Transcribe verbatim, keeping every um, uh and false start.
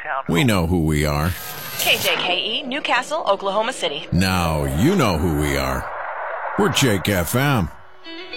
town. We know who we are. K J K E, Newcastle, Oklahoma City. Now you know who we are. We're Jake F M.